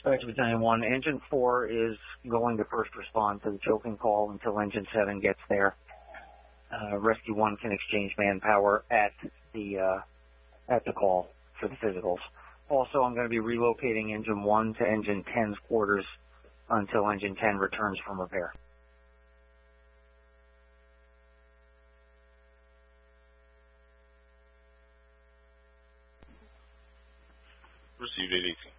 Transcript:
Dispatch Battalion 1, Engine 4 is going to first respond to the choking call until Engine 7 gets there. Rescue 1 can exchange manpower at the call for the physicals. Also, I'm going to be relocating Engine 1 to Engine 10's quarters until Engine 10 returns from repair. Received 818.